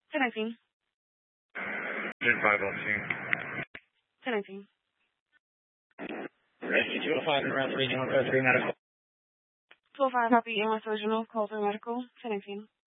1019. 1019. Rescue 205 in round 3, New York 3 medical. 205 copy, North Original, call for medical. 1019.